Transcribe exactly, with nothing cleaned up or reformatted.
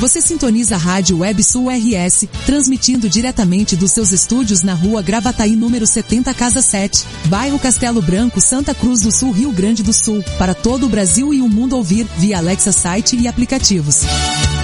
Você sintoniza a Rádio Web Sul R S, transmitindo diretamente dos seus estúdios na rua Gravataí número setenta Casa sete, bairro Castelo Branco, Santa Cruz do Sul, Rio Grande do Sul, para todo o Brasil e o mundo ouvir via Alexa Site e aplicativos.